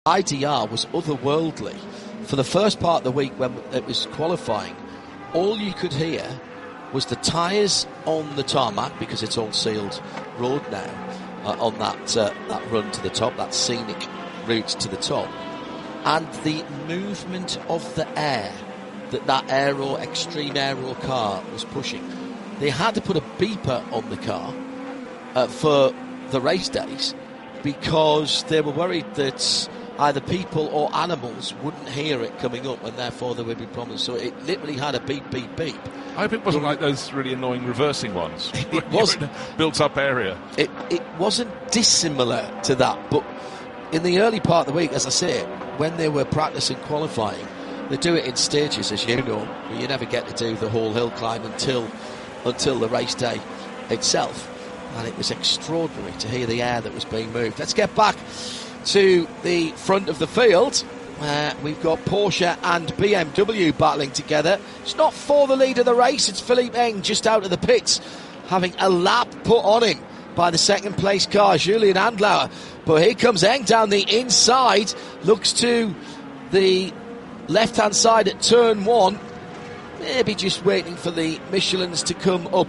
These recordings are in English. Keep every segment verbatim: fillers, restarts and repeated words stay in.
I D R was otherworldly. For the first part of the week when it was qualifying, all you could hear was the tyres on the tarmac, because it's all sealed road now, uh, on that uh, that run to the top, that scenic route to the top, and the movement of the air that that aero, extreme aero car was pushing. They had to put a beeper on the car uh, for the race days, because they were worried that either people or animals wouldn't hear it coming up, and therefore there would be problems. So it literally had a beep, beep, beep. I hope it wasn't like those really annoying reversing ones. It wasn't. Built-up area. It, it wasn't dissimilar to that, but in the early part of the week, as I say, when they were practicing qualifying, they do it in stages, as you know. You never get to do the whole hill climb until until the race day itself. And it was extraordinary to hear the air that was being moved. Let's get back to the front of the field. Uh, we've got Porsche and B M W battling together. It's not for the lead of the race. It's Philippe Eng just out of the pits, having a lap put on him by the second place car, Julian Andlauer. But here comes Eng down the inside, looks to the left-hand side at turn one, maybe just waiting for the Michelins to come up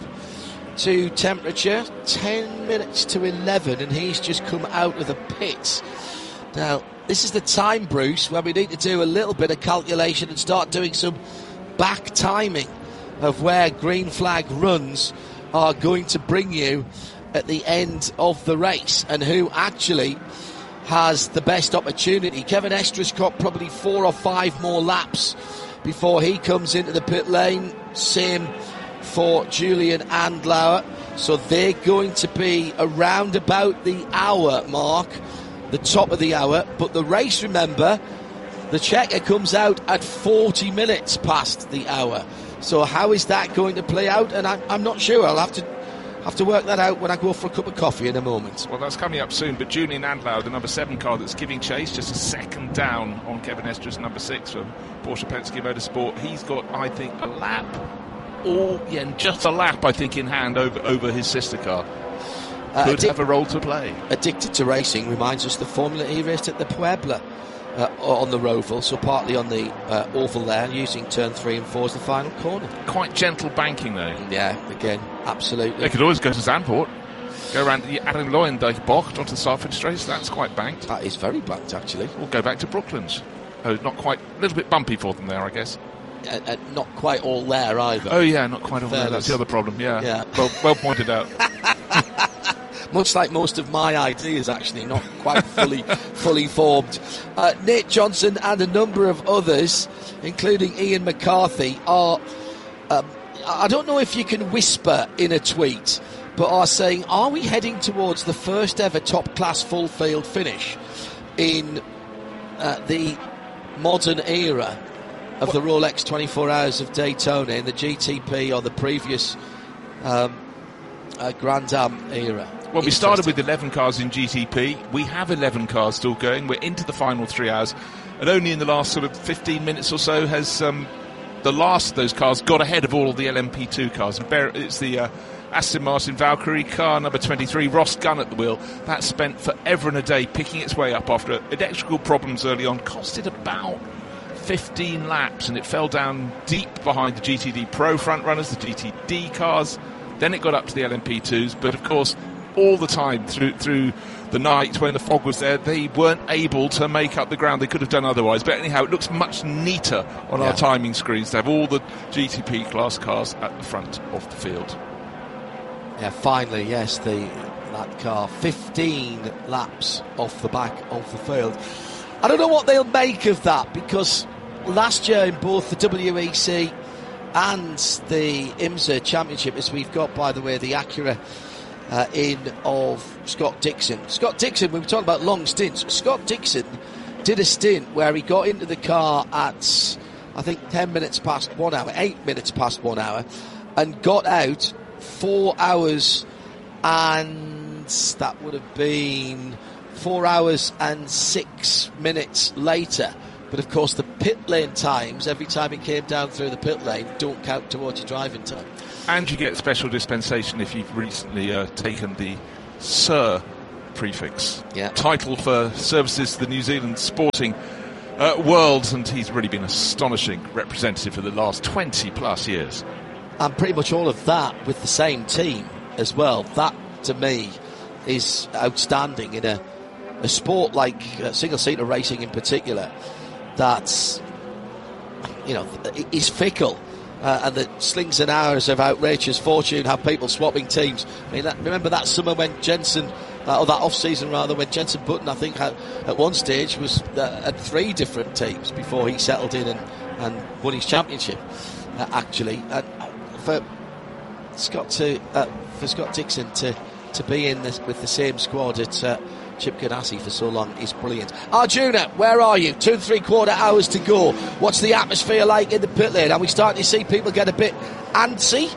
to temperature. Ten minutes to eleven, and he's just come out of the pits. Now, this is the time, Bruce, where we need to do a little bit of calculation and start doing some back timing of where green flag runs are going to bring you at the end of the race, and who actually has the best opportunity. Kevin Estres got probably four or five more laps before he comes into the pit lane. Same for Julian Andlauer. So they're going to be around about the hour mark, the top of the hour. But the race, remember, the checker comes out at forty minutes past the hour. So how is that going to play out? And I'm, I'm not sure. I'll have to have to work that out when I go for a cup of coffee in a moment. Well, that's coming up soon. But Julian Andlauer, the number seven car that's giving chase, just a second down on Kevin Estres, number six from Porsche Penske Motorsport. He's got, I think, a lap, or yeah, just a lap, I think, in hand over over his sister car. Uh, Could addic- have a role to play. Addicted to Racing reminds us the Formula E raced at the Puebla uh, on the Roval, so partly on the uh, oval there, using turn three and four as the final corner. Quite gentle banking, though. Yeah, again, absolutely. They could always go to Zandvoort, go around the Adam Leuendijk bocht onto the Sarford Straits. That's quite banked. That is very banked, actually. Or go back to Brooklands. Oh, not quite, a little bit bumpy for them there, I guess. Uh, uh, not quite all there either. Oh yeah, not quite all there. That's the other problem. Yeah, yeah. Well, well pointed out. Much like most of my ideas, actually, not quite fully fully formed. Uh, Nate Johnson and a number of others, including Ian McCarthy, are. Um, I don't know if you can whisper in a tweet, but are saying, are we heading towards the first ever top class full field finish in uh, the modern era of the Rolex twenty-four Hours of Daytona, in the G T P or the previous um, uh, Grand Am era? Well, we started with eleven cars in G T P. We have eleven cars still going. We're into the final three hours. And only in the last sort of fifteen minutes or so has um, the last of those cars got ahead of all of the L M P two cars. And bear, it's the uh, Aston Martin Valkyrie car, number twenty-three, Ross Gunn at the wheel. That spent forever and a day picking its way up after electrical problems early on. Costed about fifteen laps, and it fell down deep behind the G T D Pro front runners, the G T D cars. Then it got up to the L M P twos, but of course, all the time through through the night when the fog was there, they weren't able to make up the ground they could have done otherwise. But anyhow, it looks much neater on yeah. our timing screens to have all the G T P class cars at the front of the field. Yeah, finally, yes, the that car, fifteen laps off the back of the field. I don't know what they'll make of that, because last year in both the W E C and the IMSA Championship, as we've got, by the way, the Acura Uh, in of Scott Dixon. Scott Dixon, we were talking about long stints. Scott Dixon did a stint where he got into the car at, I think, ten minutes past one hour, eight minutes past one hour, and got out four hours and that would have been four hours and six minutes later. But of course, the pit lane times, every time he came down through the pit lane, don't count towards your driving time. And you get special dispensation if you've recently uh, taken the Sir prefix. Yeah. Title for services to the New Zealand sporting uh, world, and he's really been astonishing representative for the last twenty plus years. And pretty much all of that with the same team as well. That, to me, is outstanding in a, a sport like uh, single-seater racing in particular, that's, you know, is fickle. Uh, and the slings and arrows of outrageous fortune have people swapping teams. I mean, that, remember that summer when Jenson, uh, or that off-season rather, when Jenson Button, I think, had, at one stage was uh, at three different teams before he settled in and, and won his championship, uh, actually. And for Scott to uh, for Scott Dixon to, to be in this, with the same squad at uh, Chip Ganassi for so long is brilliant. Arjuna, where are you? Two and three quarter hours to go. What's the atmosphere like in the pit lane? Are we starting to see people get a bit antsy?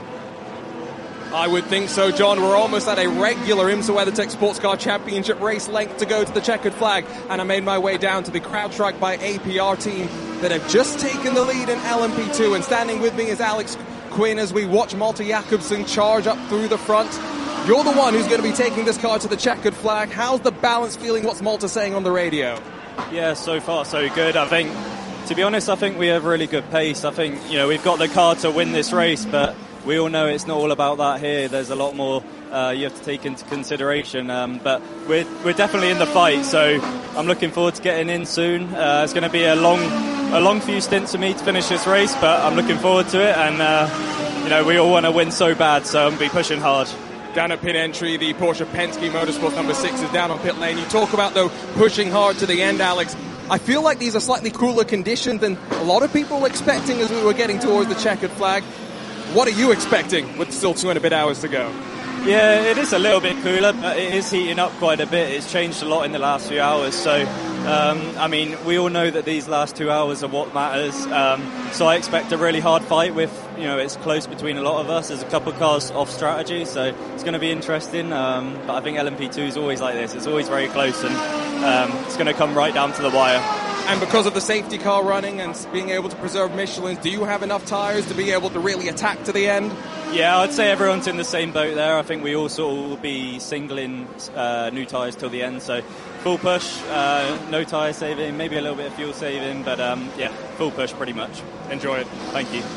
I would think so, John. We're almost at a regular IMSA WeatherTech Sports Car Championship race length to go to the checkered flag, and I made my way down to the CrowdStrike by A P R team that have just taken the lead in L M P two, and standing with me is Alex Quinn as we watch Malte Jakobsen charge up through the front. You're the one who's going to be taking this car to the checkered flag. How's the balance feeling? What's Malte saying on the radio? Yeah, so far so good. I think, to be honest, I think we have really good pace. I think, you know, we've got the car to win this race, but we all know it's not all about that here. There's a lot more uh, you have to take into consideration. Um, but we're we're definitely in the fight, so I'm looking forward to getting in soon. Uh, it's going to be a long a long few stints for me to finish this race, but I'm looking forward to it. And uh, you know, we all want to win so bad, so I'm going to be pushing hard. Down at pit entry, the Porsche Penske Motorsport number six is down on pit lane. You talk about, though, pushing hard to the end, Alex. I feel like these are slightly cooler conditions than a lot of people were expecting as we were getting towards the checkered flag. What are you expecting with still two and a bit hours to go? Yeah, it is a little bit cooler, but it is heating up quite a bit. It's changed a lot in the last few hours. So, um, I mean, we all know that these last two hours are what matters. Um, so I expect a really hard fight with, you know, it's close between a lot of us. There's a couple of cars off strategy, so it's going to be interesting. Um, but I think L M P two is always like this. It's always very close, and um, it's going to come right down to the wire. And because of the safety car running and being able to preserve Michelins, do you have enough tyres to be able to really attack to the end? Yeah, I'd say everyone's in the same boat there. I think we also will be singling uh, new tyres till the end, so full push, uh, no tyre saving, maybe a little bit of fuel saving, but um, yeah, full push pretty much. Enjoy it. Thank you.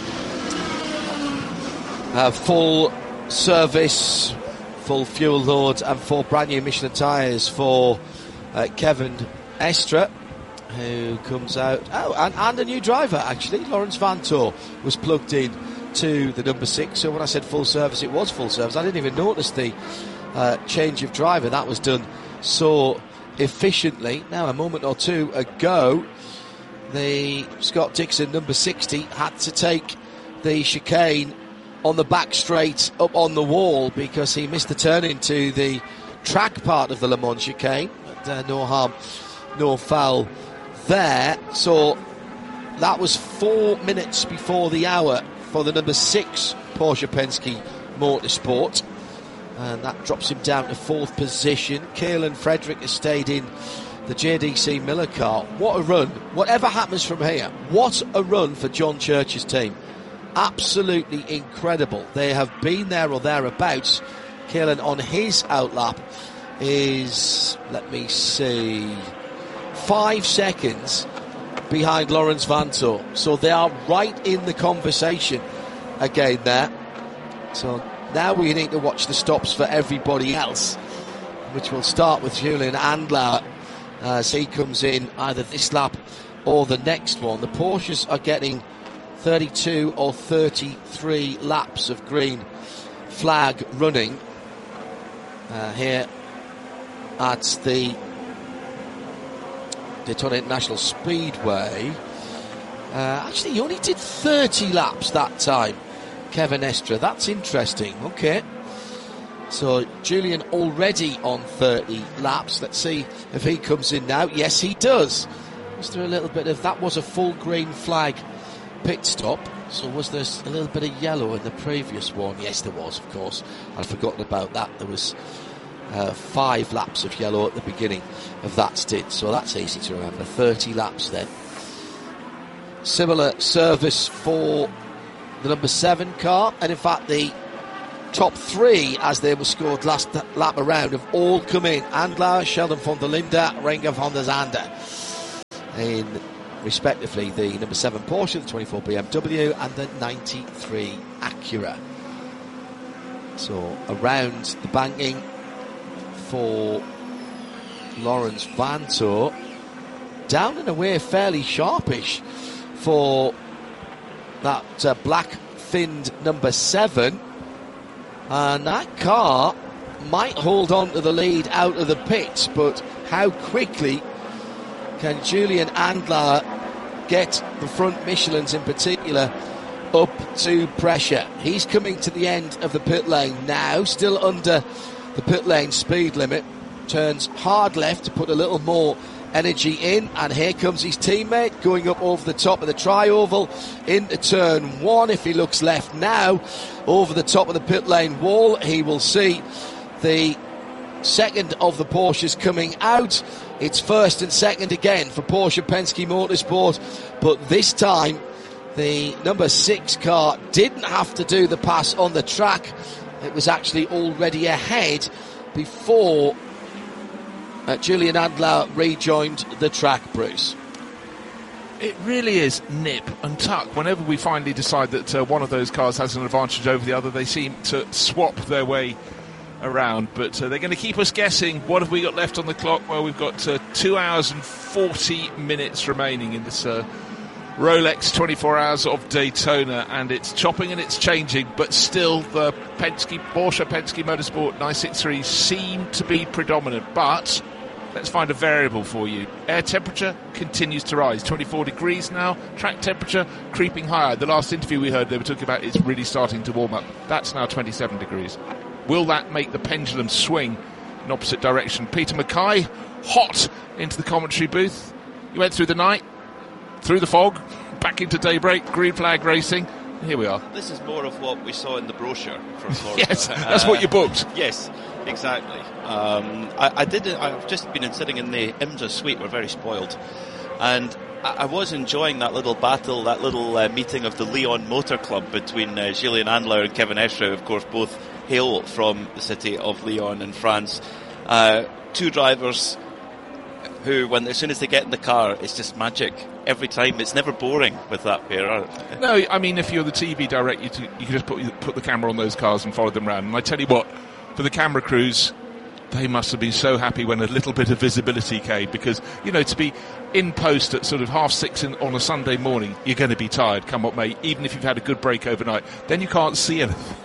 Uh, full service, full fuel load, and four brand new Michelin tyres for uh, Kevin Estre, who comes out. Oh, and, and a new driver, actually. Lawrence Vantor was plugged in to the number six. So when I said full service, it was full service. I didn't even notice the uh, change of driver. That was done so efficiently. Now, a moment or two ago, the Scott Dixon number sixty had to take the chicane on the back straight up on the wall because he missed the turn into the track part of the Le Mans chicane. But, uh, no harm, no foul there. So that was four minutes before the hour for the number six Porsche Penske Motorsport, and that drops him down to fourth position. Caelan Frederick has stayed in the J D C Miller car. What a run. Whatever happens from here, what a run for John Church's team. Absolutely incredible. They have been there or thereabouts. Caelan on his outlap is, let me see, five seconds behind Lawrence Vantor. So they are right in the conversation again there. So now we need to watch the stops for everybody else, which will start with Julian Andlauer as he comes in either this lap or the next one. The Porsches are getting thirty-two or thirty-three laps of green flag running uh, here at the Daytona International Speedway. Uh, actually, he only did thirty laps that time, Kevin Estre. That's interesting. Okay. So, Julian already on thirty laps. Let's see if he comes in now. Yes, he does. Was there a little bit of... That was a full green flag pit stop. So, was there a little bit of yellow in the previous one? Yes, there was, of course. I'd forgotten about that. There was... Uh, five laps of yellow at the beginning of that stint, so that's easy to remember. thirty laps then. Similar service for the number seven car, and in fact the top three, as they were scored last lap around, have all come in. Andlauer, Sheldon von der Linde, Renger von der Zande. In, respectively, the number seven Porsche, the twenty-four B M W, and the ninety-three Acura. So, around the banking for Lawrence Vanthoor. Down and away fairly sharpish for that uh, black-finned number seven. And that car might hold on to the lead out of the pits, but how quickly can Julian Andlauer get the front Michelins in particular up to pressure? He's coming to the end of the pit lane now, still under the pit lane speed limit. Turns hard left to put a little more energy in, and here comes his teammate going up over the top of the tri-oval into turn one. If he looks left now, over the top of the pit lane wall, he will see the second of the Porsches coming out. It's first and second again for Porsche Penske Motorsport, but this time the number six car didn't have to do the pass on the track. It was actually already ahead before Uh, Julian Andlauer rejoined the track, Bruce. It really is nip and tuck. Whenever we finally decide that uh, one of those cars has an advantage over the other, they seem to swap their way around. But uh, they're going to keep us guessing. What have we got left on the clock? Well, we've got uh, two hours and forty minutes remaining in this uh, Rolex twenty-four hours of Daytona, and it's chopping and it's changing, but still the Penske, Porsche Penske Motorsport nine sixty-three seem to be predominant. But let's find a variable for you. Air temperature continues to rise. twenty-four degrees now. Track temperature creeping higher. The last interview we heard, they were talking about it's really starting to warm up. That's now twenty-seven degrees. Will that make the pendulum swing in opposite direction? Peter Mackay, hot into the commentary booth. You went through the night, through the fog, back into daybreak, green flag racing. Here we are. This is more of what we saw in the brochure from Florida. Yes, that's uh, what you booked. Yes, exactly. Um, I, I did. I've just been in, sitting in the IMSA suite. We're very spoiled, and I, I was enjoying that little battle, that little uh, meeting of the Lyon Motor Club between uh, Julian Andlauer and Kevin Estre. Of course, both hail from the city of Lyon in France. Uh, two drivers who, when as soon as they get in the car, it's just magic. Every time, it's never boring with that pair. No, I mean, if you're the T V director, you, t- you can just put put the camera on those cars and follow them around. And I tell you what, for the camera crews, they must have been so happy when a little bit of visibility came, because, you know, to be in post at sort of half six in, on a Sunday morning, you're going to be tired, come what may, even if you've had a good break overnight. Then you can't see anything.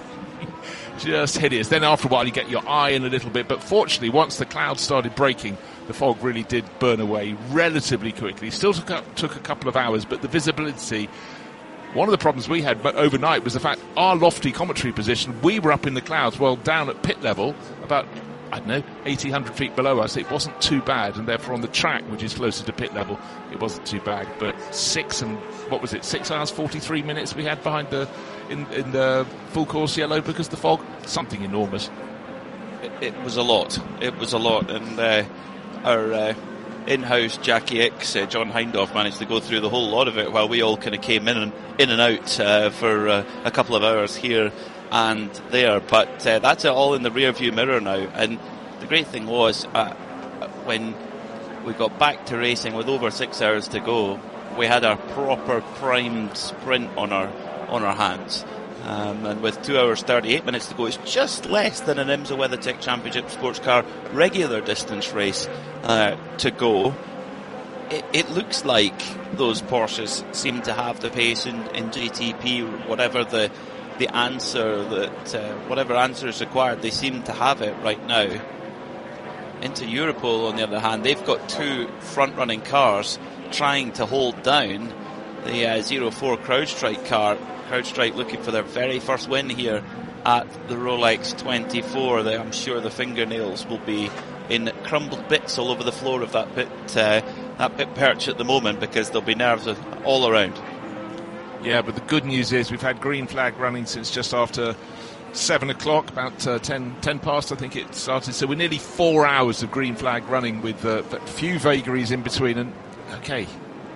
Just hideous. Then after a while you get your eye in a little bit, but fortunately once the clouds started breaking, the fog really did burn away relatively quickly. Still took, up, took a couple of hours, but the visibility, one of the problems we had overnight was the fact our lofty commentary position, we were up in the clouds, well down at pit level, about, I don't know, eighty, one hundred feet below us. It wasn't too bad, and therefore on the track, which is closer to pit level, it wasn't too bad. But six and, what was it, six hours, forty-three minutes we had behind the, in, in the full course yellow because of the fog, something enormous. It, it was a lot. It was a lot, and uh, our uh, in-house Jackie X, uh, John Hindhaugh, managed to go through the whole lot of it while we all kind of came in and in and out uh, for uh, a couple of hours here and there. But uh, that's it all in the rear view mirror now. And the great thing was, uh, when we got back to racing with over six hours to go, we had our proper primed sprint on our on our hands. Um, and with two hours thirty-eight minutes to go, it's just less than an IMSA WeatherTech Championship Sports Car regular distance race uh, to go. It, it looks like those Porsches seem to have the pace in, in G T P, whatever the the answer that uh, whatever answer is required, they seem to have it right now. Into Europol, on the other hand, they've got two front-running cars trying to hold down the uh, zero four CrowdStrike car. CrowdStrike looking for their very first win here at the Rolex twenty-four. They, I'm sure the fingernails will be in crumbled bits all over the floor of that pit, uh, that pit perch at the moment, because there'll be nerves all around. Yeah, but the good news is we've had green flag running since just after seven o'clock, about uh, ten, ten past I think it started. So we're nearly four hours of green flag running with uh, a few vagaries in between. And okay,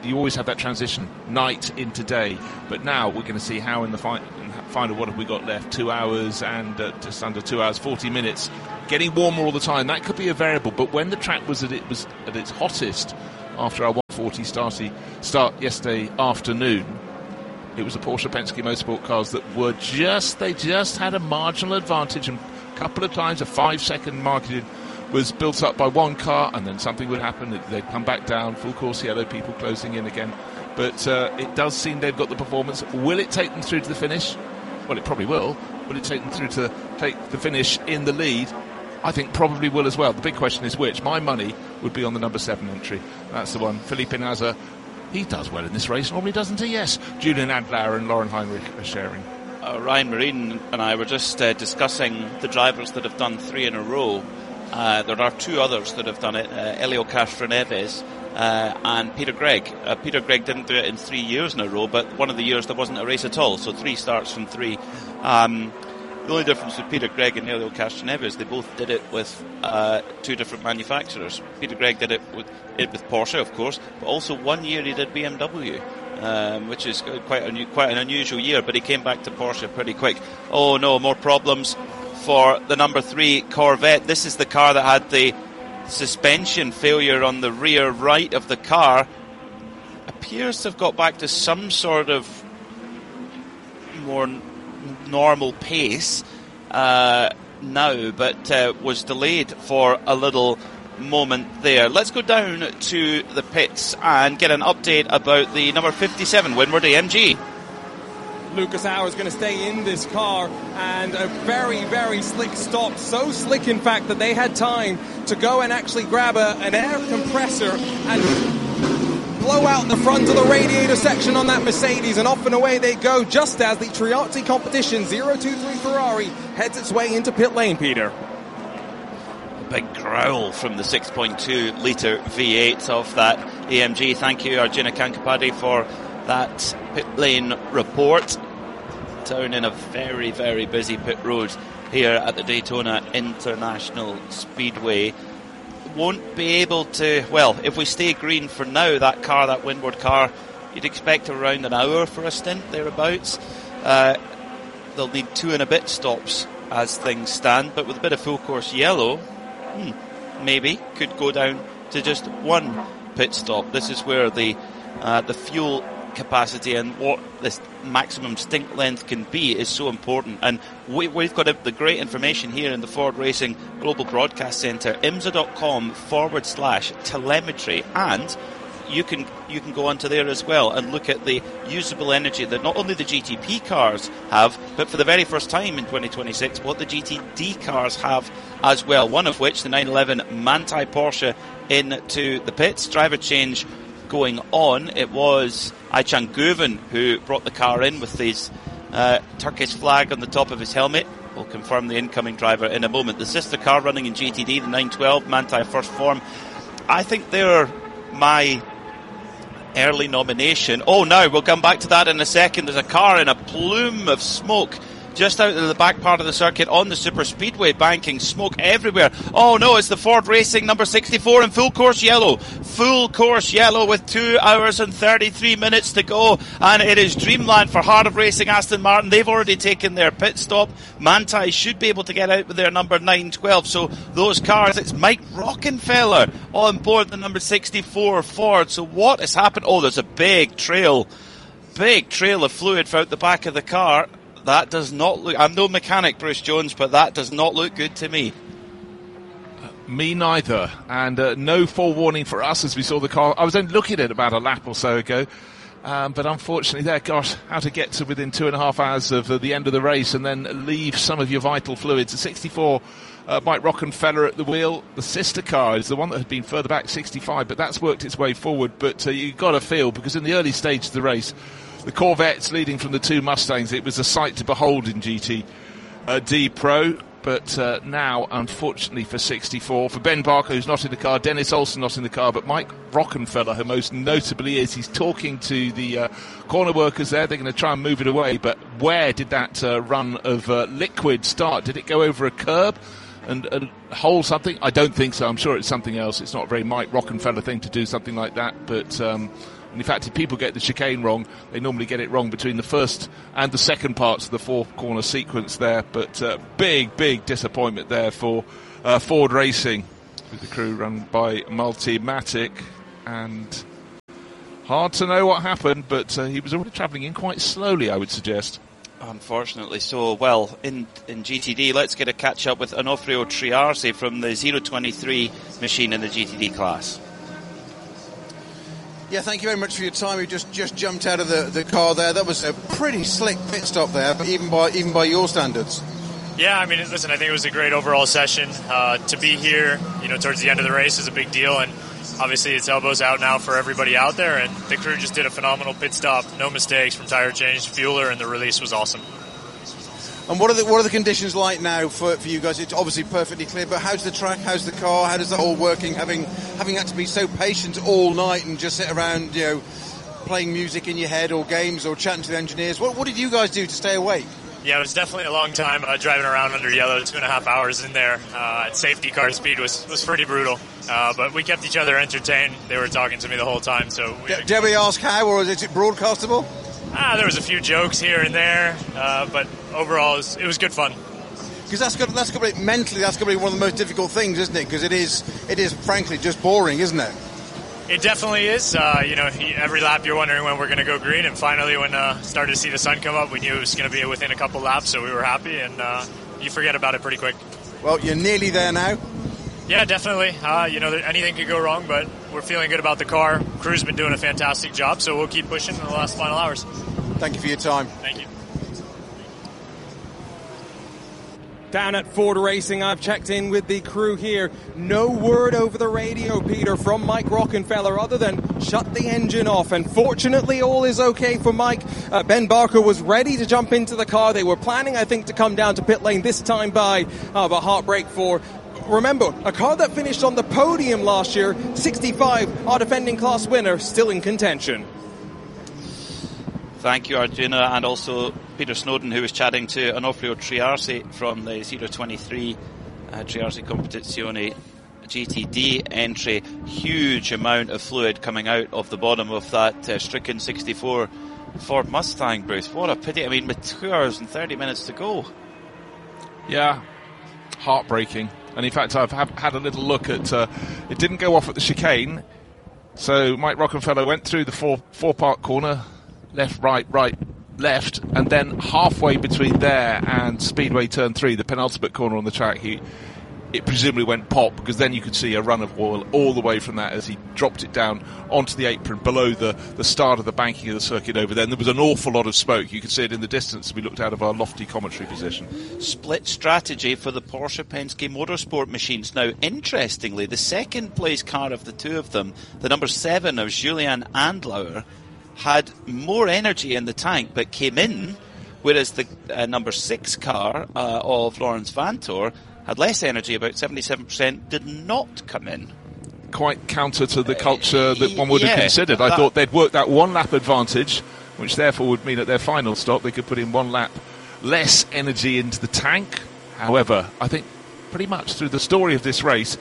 you always have that transition, night into day. But now we're going to see how in the fi- final, what have we got left? Two hours and uh, just under two hours, forty minutes. Getting warmer all the time. That could be a variable. But when the track was at it was at its hottest after our one forty starty, start yesterday afternoon, it was the Porsche Penske Motorsport cars that were just, they just had a marginal advantage, and a couple of times a five-second margin was built up by one car, and then something would happen, they'd come back down, full course yellow, people closing in again. But uh, it does seem they've got the performance. Will it take them through to the finish? Well, it probably will. Will it take them through to take the finish in the lead? I think probably will as well. The big question is which. My money would be on the number seven entry. That's the one. Felipe Nasr. He does well in this race, normally doesn't he? Yes. Julian Adler and Lauren Heinrich are sharing. Uh, Ryan Marine and I were just uh, discussing the drivers that have done three in a row. Uh, there are two others that have done it, uh, Helio Castroneves uh, and Peter Gregg. Uh, Peter Gregg didn't do it in three years in a row, but one of the years there wasn't a race at all, so three starts from three. Um, the only difference with Peter Gregg and Helio Castroneves, they both did it with uh, two different manufacturers. Peter Gregg did it with, it with Porsche, of course, but also one year he did B M W. Um, which is quite a, quite an unusual year, but he came back to Porsche pretty quick. Oh no, more problems for the number three Corvette. This is the car that had the suspension failure on the rear right of the car. Appears to have got back to some sort of more n- normal pace uh, now, but uh, was delayed for a little moment there. Let's go down to the pits and get an update about the number fifty-seven Windward A M G. Lucas Auer is going to stay in this car, and a very, very slick stop. So slick, in fact, that they had time to go and actually grab a, an air compressor and blow out the front of the radiator section on that Mercedes, and off and away they go, just as the Triati Competition zero two three Ferrari heads its way into pit lane, Peter. Big growl from the six point two litre V eight of that A M G. Thank you, Arjuna Kankapadi, for that pit lane report. Down in a very, very busy pit road here at the Daytona International Speedway. Won't be able to, well, if we stay green for now, that car, that Windward car, you'd expect around an hour for a stint, thereabouts. Uh, they'll need two and a bit stops as things stand, but with a bit of full course yellow, Hmm, maybe could go down to just one pit stop. This is where the uh, the fuel capacity and what this maximum stint length can be is so important. And we, we've got a, the great information here in the Ford Racing Global Broadcast Centre, imsa.com forward slash telemetry, and you can you can go onto there as well and look at the usable energy that not only the G T P cars have, but for the very first time in twenty twenty-six, what the G T D cars have as well. One of which, the nine eleven Manthey Porsche, into the pits. Driver change going on. It was Ayçan Guven who brought the car in with his uh, Turkish flag on the top of his helmet. We'll confirm the incoming driver in a moment. The sister car running in G T D, the nine twelve Manthey First Form. I think they're my early nomination. Oh, no, we'll come back to that in a second. There's a car in a plume of smoke just out of the back part of the circuit on the super speedway, banking smoke everywhere. Oh no, it's the Ford Racing number sixty-four in full course yellow. Full course yellow with two hours and thirty-three minutes to go, and it is dreamland for Heart of Racing Aston Martin. They've already taken their pit stop. Manthey should be able to get out with their number nine twelve. So those cars, it's Mike Rockenfeller on board the number sixty-four Ford. So what has happened? Oh, there's a big trail, big trail of fluid throughout the back of the car. That does not look... I'm no mechanic, Bruce Jones, but that does not look good to me. Uh, me neither. And uh, no forewarning for us as we saw the car. I was only looking at it about a lap or so ago. Um, but unfortunately there, gosh, how to get to within two and a half hours of uh, the end of the race and then leave some of your vital fluids. The sixty-four, uh, Mike Rockenfeller at the wheel. The sister car is the one that had been further back, sixty-five, but that's worked its way forward. But uh, you've got to feel, because in the early stage of the race, the Corvettes leading from the two Mustangs, it was a sight to behold in G T D Pro. But uh, now, unfortunately for sixty-four, for Ben Barker, who's not in the car, Dennis Olsen not in the car, but Mike Rockenfeller, who most notably is, he's talking to the uh, corner workers there. They're going to try and move it away. But where did that uh, run of uh, liquid start? Did it go over a curb and, and hold something? I don't think so. I'm sure it's something else. It's not a very Mike Rockenfeller thing to do something like that. But... Um, And in fact, if people get the chicane wrong, they normally get it wrong between the first and the second parts of the four-corner sequence there. But uh, big, big disappointment there for uh, Ford Racing, with the crew run by Multimatic. And hard to know what happened, but uh, he was already travelling in quite slowly, I would suggest. Unfortunately so. Well, in, in G T D, let's get a catch-up with Onofrio Triarsi from the zero twenty-three machine in the G T D class. Yeah, thank you very much for your time. You just, just jumped out of the, the car there. That was a pretty slick pit stop there, but even by even by your standards. Yeah, I mean, listen, I think it was a great overall session. Uh, to be here, you know, towards the end of the race is a big deal, and obviously it's elbows out now for everybody out there, and the crew just did a phenomenal pit stop. No mistakes from tire change, fueler, and the release was awesome. And what are the what are the conditions like now for, for you guys? It's obviously perfectly clear, but how's the track? How's the car? How does that all working? Having having had to be so patient all night and just sit around, you know, playing music in your head or games or chatting to the engineers. What what did you guys do to stay awake? Yeah, it was definitely a long time uh, driving around under yellow, two and a half hours in there. Uh, at safety car speed was, was pretty brutal. Uh, but we kept each other entertained. They were talking to me the whole time. So we, D- dare we ask how, or is it broadcastable? Ah, there was a few jokes here and there, uh, but overall it was, it was good fun. Because that's got that's got to be, mentally that's got to be one of the most difficult things, isn't it? Because it is it is frankly just boring, isn't it? It definitely is. Uh, you know, every lap you're wondering when we're going to go green, and finally when uh, started to see the sun come up, we knew it was going to be within a couple laps, so we were happy, and uh, you forget about it pretty quick. Well, you're nearly there now. Yeah, definitely. Uh, you know, there, anything could go wrong, but we're feeling good about the car. Crew's been doing a fantastic job, so we'll keep pushing in the last final hours. Thank you for your time. Thank you. Down at Ford Racing, I've checked in with the crew here. No word over the radio, Peter, from Mike Rockenfeller other than shut the engine off. And fortunately, all is okay for Mike. Uh, Ben Barker was ready to jump into the car. They were planning, I think, to come down to pit lane this time by uh, a heartbreak for... Remember, a car that finished on the podium last year, sixty-five, our defending class winner, still in contention. Thank you, Arjuna, and also Peter Snowden, who was chatting to Onofrio Triarsi from the zero twenty-three uh, Triarsi Competizione G T D entry. Huge amount of fluid coming out of the bottom of that uh, Stricken sixty-four Ford Mustang, Bruce. What a pity. I mean, with two hours and thirty minutes to go. Yeah, heartbreaking. And in fact, I've have had a little look at, uh, it didn't go off at the chicane. So Mike Rockenfeller went through the four, four part corner, left, right, right, left, and then halfway between there and Speedway Turn three, the penultimate corner on the track, he it presumably went pop, because then you could see a run of oil all the way from that as he dropped it down onto the apron below the, the start of the banking of the circuit over there. And there was an awful lot of smoke. You could see it in the distance as we looked out of our lofty commentary position. Split strategy for the Porsche Penske Motorsport machines. Now, interestingly, the second place car of the two of them, the number seven of Julian Andlauer, had more energy in the tank but came in, whereas the uh, number six car uh, of Lawrence Vantor had less energy, about seventy-seven percent, did not come in. Quite counter to the culture that one would yeah, have considered. I that, thought they'd work that one lap advantage, which therefore would mean at their final stop they could put in one lap less energy into the tank. However, I think pretty much through the story of this race,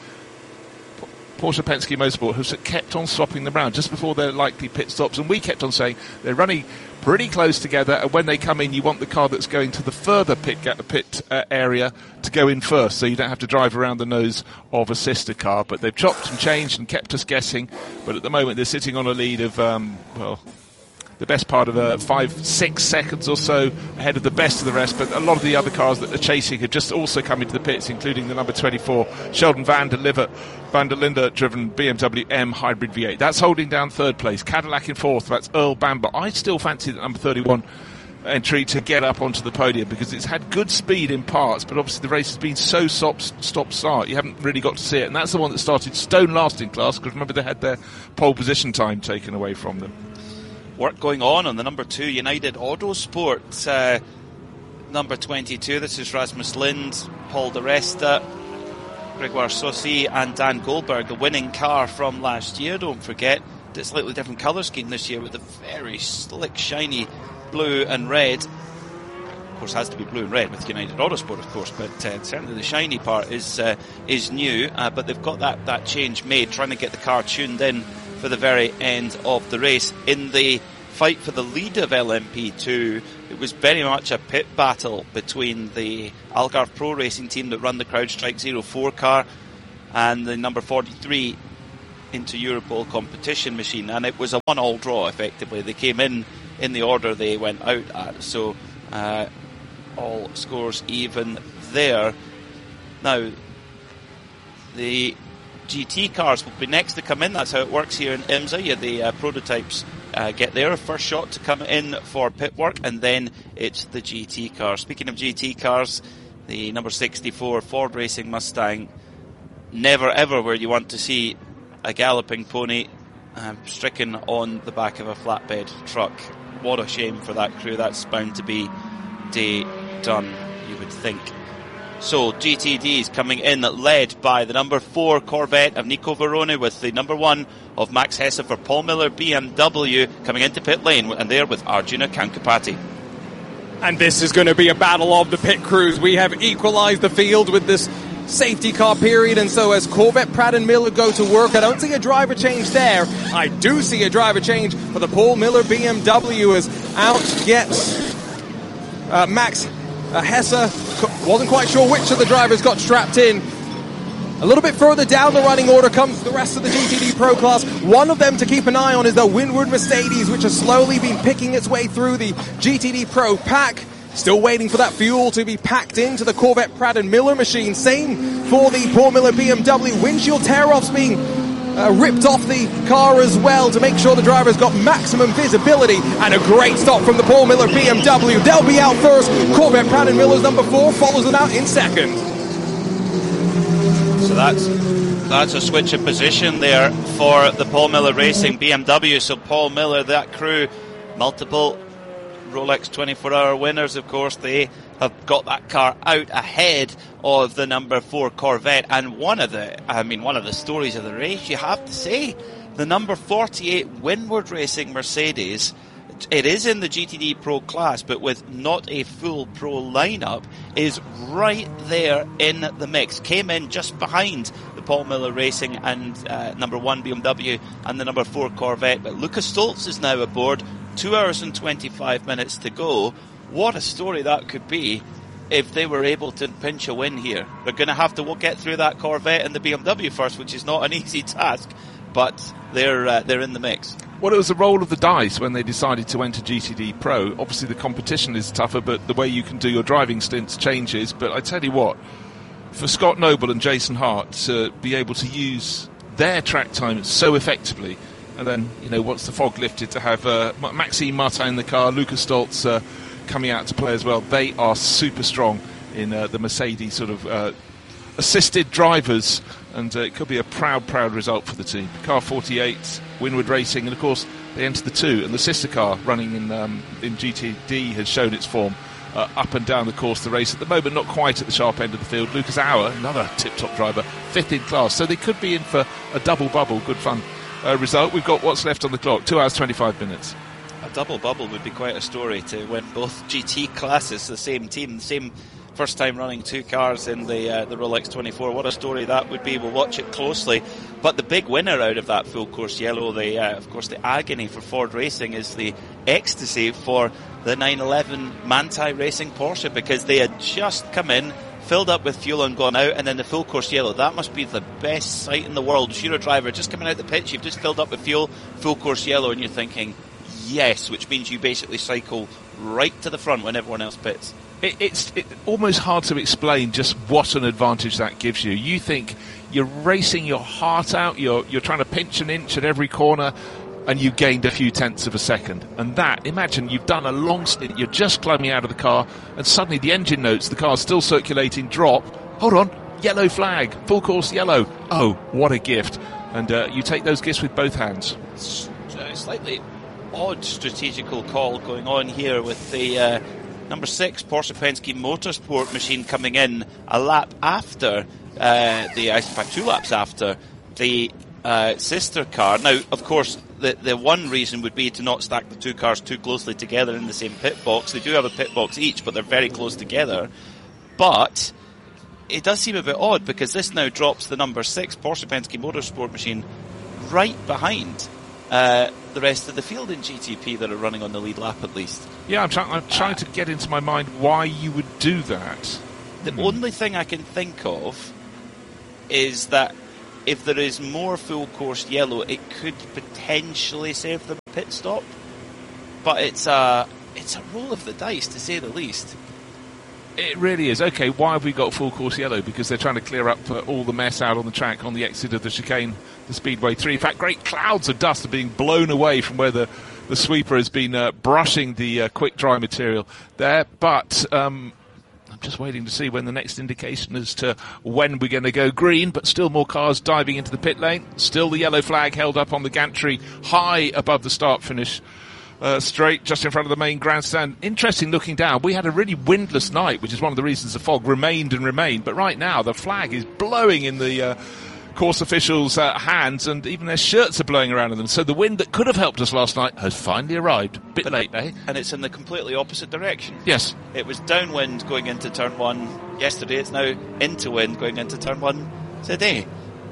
Porsche Penske Motorsport has kept on swapping them around just before their likely pit stops, and we kept on saying they're running pretty close together, and when they come in you want the car that's going to the further pit, pit uh, area to go in first, so you don't have to drive around the nose of a sister car. But they've chopped and changed and kept us guessing, but at the moment they're sitting on a lead of um, well the best part of uh, five, six seconds or so ahead of the best of the rest. But a lot of the other cars that are chasing have just also come into the pits, including the number twenty-four, Sheldon Van der Liver, Van der Linde driven B M W M Hybrid V eight. That's holding down third place. Cadillac in fourth, that's Earl Bamber. I still fancy the number thirty-one entry to get up onto the podium, because it's had good speed in parts, but obviously the race has been so stop-start, you haven't really got to see it. And that's the one that started stone last in class, because remember they had their pole position time taken away from them. Work going on on the number two United Autosport, uh, number twenty-two. This is Rasmus Lind, Paul Di Resta, Gregoire Saucy and Dan Goldberg, the winning car from last year. Don't forget, it's a slightly different colour scheme this year with a very slick, shiny blue and red. Of course, has to be blue and red with United Autosport, of course, but uh, certainly the shiny part is uh, is new. Uh, but they've got that, that change made, trying to get the car tuned in for the very end of the race. In the fight for the lead of L M P two, it was very much a pit battle between the Algarve Pro Racing team that run the CrowdStrike zero four car and the number forty-three into Europol competition machine, and it was a one-all draw effectively. They came in in the order they went out at, so uh, all scores even there. Now, the G T cars will be next to come in. That's how it works here in IMSA. You, the uh, prototypes uh, get their first shot to come in for pit work, and then it's the G T cars. Speaking of G T cars, the number sixty-four Ford Racing Mustang, never ever where you want to see a galloping pony um, stricken on the back of a flatbed truck. What a shame for that crew. That's bound to be day done, you would think. So G T Ds coming in, led by the number four Corvette of Nico Varone, with the number one of Max Hesse for Paul Miller B M W coming into pit lane, and there with Arjuna Kankapati. And this is going to be a battle of the pit crews. We have equalised the field with this safety car period, and so as Corvette, Pratt and Miller go to work, I don't see a driver change there. I do see a driver change for the Paul Miller B M W as out gets uh, Max uh, Hesse. Wasn't quite sure which of the drivers got strapped in. A little bit further down the running order comes the rest of the G T D Pro class. One of them to keep an eye on is the Windward Mercedes, which has slowly been picking its way through the G T D Pro pack. Still waiting for that fuel to be packed into the Corvette Pratt and Miller machine. Same for the Paul Miller B M W. Windshield tear-offs being uh, ripped off the car as well to make sure the driver's got maximum visibility. And a great stop from the Paul Miller B M W. They'll be out first. Corvette Pratt and Miller's number four follows it out in second. So that's that's a switch of position there for the Paul Miller Racing B M W. So Paul Miller, that crew, multiple Rolex twenty-four hour winners, of course. They have got that car out ahead of the number four Corvette. And one of the, I mean, one of the stories of the race, you have to say, the number forty-eight Windward Racing Mercedes. It is in the G T D Pro class, but with not a full Pro lineup, is right there in the mix. Came in just behind the Paul Miller Racing and uh, number one B M W and the number four Corvette. But Lucas Stoltz is now aboard. Two hours and twenty-five minutes to go. What a story that could be if they were able to pinch a win here. They're going to have to get through that Corvette and the B M W first, which is not an easy task, but they're uh, they're in the mix. Well, it was a roll of the dice when they decided to enter G T D Pro. Obviously, the competition is tougher, but the way you can do your driving stints changes. But I tell you what, for Scott Noble and Jason Hart to be able to use their track time so effectively, and then, you know, once the fog lifted, to have uh, Maxime Martin in the car, Lucas Stoltz uh, coming out to play as well. They are super strong in uh, the Mercedes sort of uh, assisted drivers, and uh, it could be a proud, proud result for the team. Car forty-eight, Windward Racing, and of course they entered the two, and the sister car running in um, in G T D has shown its form uh, up and down the course of the race. At the moment, not quite at the sharp end of the field. Lucas Auer, another tip-top driver, fifth in class, so they could be in for a double bubble. Good fun. Uh, result. We've got what's left on the clock, two hours twenty-five minutes. A double bubble would be quite a story, to win both G T classes, the same team, the same first time running two cars in the uh, the Rolex twenty-four. What a story that would be. We'll watch it closely. But the big winner out of that full course yellow, the uh, of course the agony for Ford Racing, is the ecstasy for the nine eleven Manthey Racing Porsche, because they had just come in, filled up with fuel and gone out, and then the full course yellow. That must be the best sight in the world. If you're a driver just coming out the pitch, you've just filled up with fuel, full course yellow, and you're thinking yes, which means you basically cycle right to the front when everyone else pits. It, it's it, almost hard to explain just what an advantage that gives you. You think you're racing your heart out, you're you're trying to pinch an inch at every corner, and you gained a few tenths of a second. And that, imagine you've done a long stint, you're just climbing out of the car, and suddenly the engine notes, the car's still circulating, drop. Hold on, yellow flag, full course yellow. Oh, what a gift. And uh, you take those gifts with both hands. It's a slightly odd strategical call going on here with the uh, number six Porsche Penske Motorsport machine coming in a lap after uh, the, in fact, two laps after the uh, sister car. Now, of course, the the one reason would be to not stack the two cars too closely together in the same pit box. They do have a pit box each, but they're very close together. But it does seem a bit odd, because this now drops the number six Porsche Penske Motorsport machine right behind uh, the rest of the field in G T P that are running on the lead lap at least. Yeah, I'm, try- I'm trying uh, to get into my mind why you would do that. The hmm. only thing I can think of is that if there is more full course yellow, it could potentially save them a pit stop. But it's a, it's a roll of the dice, to say the least. It really is. Okay, why have we got full course yellow? Because they're trying to clear up uh, all the mess out on the track on the exit of the chicane, the Speedway three. In fact, great clouds of dust are being blown away from where the, the sweeper has been uh, brushing the uh, quick dry material there. But um, I'm just waiting to see when the next indication as to when we're going to go green, but still more cars diving into the pit lane. Still the yellow flag held up on the gantry high above the start-finish Uh, straight just in front of the main grandstand. Interesting looking down. We had a really windless night, which is one of the reasons the fog remained and remained. But right now, the flag is blowing in the uh, course officials' uh, hands, and even their shirts are blowing around in them. So the wind that could have helped us last night has finally arrived. A bit but, late, eh? And it's in the completely opposite direction. Yes. It was downwind going into turn one yesterday. It's now into wind going into turn one today.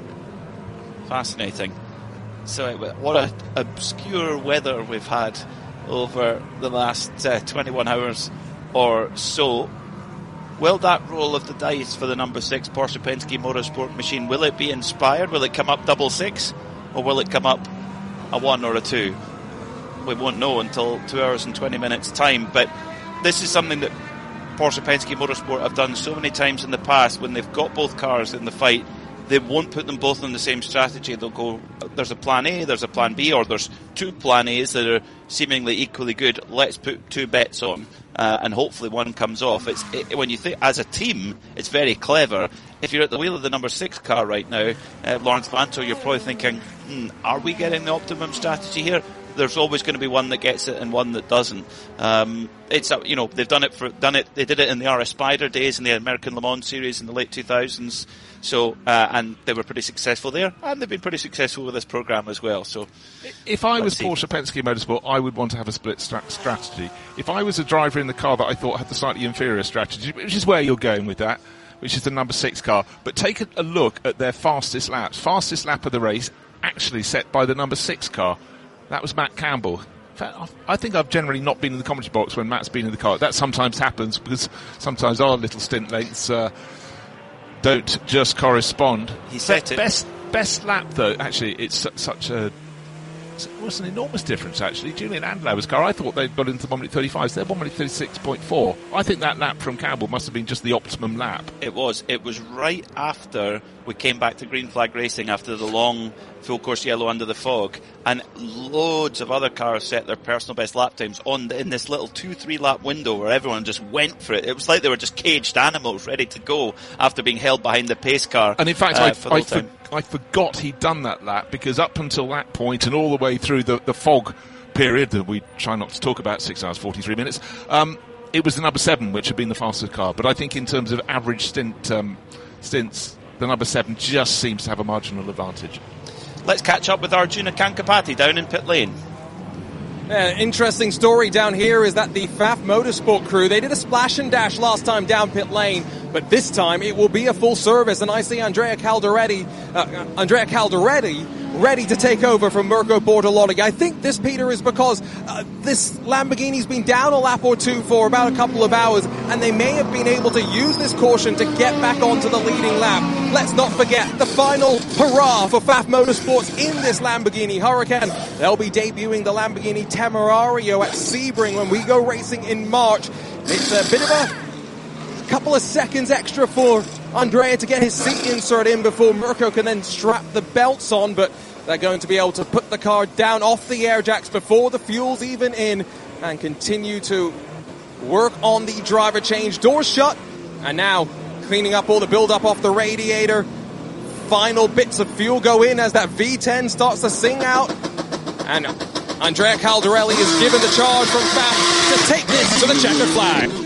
Fascinating. So it, what a obscure weather we've had over the last uh, twenty-one hours or so. Will that roll of the dice for the number six Porsche Penske Motorsport machine, will it be inspired? Will it come up double six? Or will it come up a one or a two? We won't know until two hours and twenty minutes time. But this is something that Porsche Penske Motorsport have done so many times in the past. When they've got both cars in the fight, they won't put them both on the same strategy. They'll go, there's a plan A, there's a plan B, or there's two plan A's that are seemingly equally good. Let's put two bets on, uh, and hopefully one comes off. It's it, when you think as a team, it's very clever. If you're at the wheel of the number six car right now, uh, Lawrence Vanto, you're probably thinking, hmm, are we getting the optimum strategy here? There's always going to be one that gets it and one that doesn't. Um, it's you know they've done it for done it. They did it in the R S Spider days in the American Le Mans series in the late two thousands. So uh, and they were pretty successful there, and they've been pretty successful with this program as well. So, if I was Porsche Penske Motorsport, I would want to have a split stra- strategy. If I was a driver in the car that I thought had the slightly inferior strategy, which is where you're going with that, which is the number six car, but take a, a look at their fastest laps. Fastest lap of the race actually set by the number six car. That was Matt Campbell. In fact, I think I've generally not been in the commentary box when Matt's been in the car. That sometimes happens because sometimes our little stint lengths uh, don't just correspond. He set Be- it. Best, best lap, though, actually, it's su- such a... It was an enormous difference, actually. Julian Andlauer's car, I thought they'd got into the one minute thirty-five, so they're one minute thirty-six point four. I think that lap from Campbell must have been just the optimum lap. It was. It was right after we came back to green flag racing after the long full course yellow under the fog, and loads of other cars set their personal best lap times on the, in this little two, three lap window where everyone just went for it. It was like they were just caged animals ready to go after being held behind the pace car. And in fact, uh, I, for the I, time. for, I forgot he'd done that lap, because up until that point and all the way through the, the fog period that we try not to talk about, six hours, forty-three minutes, um, it was the number seven which had been the fastest car. But I think in terms of average stint um, stints, the number seven just seems to have a marginal advantage. Let's catch up with Arjuna Kankapati down in pit lane. Yeah, interesting story down here is that the F A F Motorsport crew, they did a splash and dash last time down pit lane, but this time it will be a full service, and I see Andrea Calderetti, uh, Andrea Calderetti ready to take over from Mirko Bortolotti. I think this, Peter, is because uh, this Lamborghini's been down a lap or two for about a couple of hours, and they may have been able to use this caution to get back onto the leading lap. Let's not forget the final hurrah for F A F Motorsports in this Lamborghini Huracan. They'll be debuting the Lamborghini Temerario at Sebring when we go racing in March. It's a bit of a couple of seconds extra for Andrea to get his seat insert in before Mirko can then strap the belts on, but they're going to be able to put the car down off the air jacks before the fuel's even in and continue to work on the driver change. Doors shut, and now cleaning up all the build-up off the radiator. Final bits of fuel go in as that V ten starts to sing out, and Andrea Caldarelli is given the charge from F A F to take this to the checkered flag.